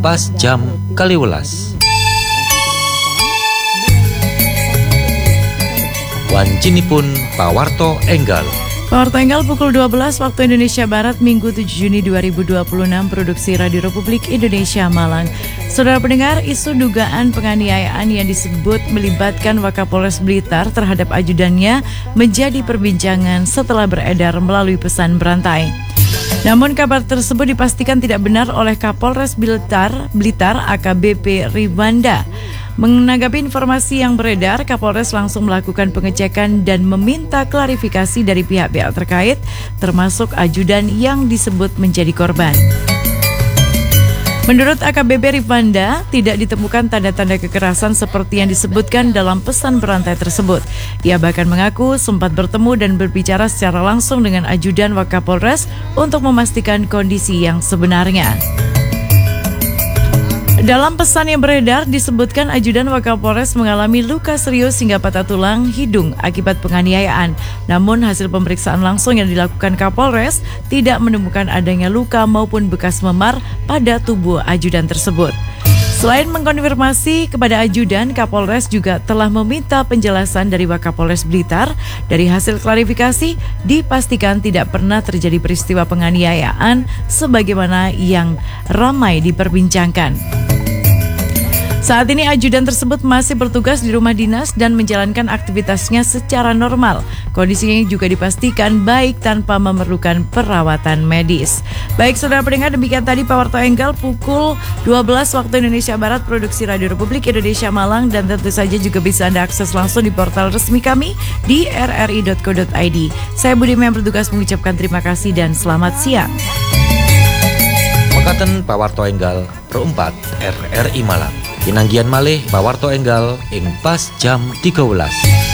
pas jam 12. Wancinipun pawarto enggal. Pawarto enggal pukul 12 waktu Indonesia Barat Minggu 7 Juni 2026. Produksi Radio Republik Indonesia Malang. Saudara pendengar, isu dugaan penganiayaan yang disebut melibatkan Wakapolres Blitar terhadap ajudannya menjadi perbincangan setelah beredar melalui pesan berantai. Namun kabar tersebut dipastikan tidak benar oleh Kapolres Blitar AKBP Rivanda. Menanggapi informasi yang beredar, Kapolres langsung melakukan pengecekan dan meminta klarifikasi dari pihak-pihak terkait, termasuk ajudan yang disebut menjadi korban. Menurut AKBP Rivanda, tidak ditemukan tanda-tanda kekerasan seperti yang disebutkan dalam pesan berantai tersebut. Ia bahkan mengaku sempat bertemu dan berbicara secara langsung dengan ajudan Wakapolres untuk memastikan kondisi yang sebenarnya. Dalam pesan yang beredar disebutkan ajudan Wakapolres mengalami luka serius hingga patah tulang hidung akibat penganiayaan. Namun hasil pemeriksaan langsung yang dilakukan Kapolres tidak menemukan adanya luka maupun bekas memar pada tubuh ajudan tersebut. Selain mengkonfirmasi kepada ajudan, Kapolres juga telah meminta penjelasan dari Wakapolres Blitar. Dari hasil klarifikasi, dipastikan tidak pernah terjadi peristiwa penganiayaan sebagaimana yang ramai diperbincangkan. Saat ini ajudan tersebut masih bertugas di rumah dinas dan menjalankan aktivitasnya secara normal. Kondisinya juga dipastikan baik tanpa memerlukan perawatan medis. Baik saudara pendengar, demikian tadi Pawarto Enggal pukul 12 waktu Indonesia Barat, produksi Radio Republik Indonesia Malang, dan tentu saja juga bisa Anda akses langsung di portal resmi kami di rri.co.id. Saya Budi yang bertugas mengucapkan terima kasih dan selamat siang. Mekaten Pawarto Enggal perempat RRI Malang. Pinanggian malih Pawarto Enggal ing pas jam 13.